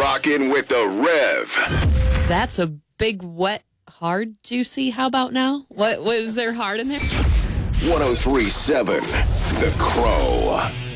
rocking with the Rev. That's a big, wet, hard, juicy. How about now? What was there hard in there? 1037 The Crow.